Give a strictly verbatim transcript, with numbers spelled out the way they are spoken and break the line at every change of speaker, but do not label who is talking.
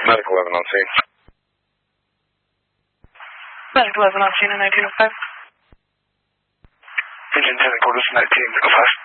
Medic eleven on scene.
Medic eleven on scene in nineteen oh five.
Engine ten quarters nineteen oh five.